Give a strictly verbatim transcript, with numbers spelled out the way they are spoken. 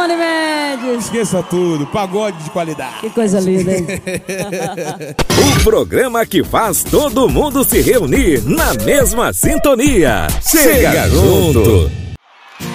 Simone Mendes. Esqueça tudo, pagode de qualidade. Que coisa linda, hein? O programa que faz todo mundo se reunir na mesma sintonia. Chega junto.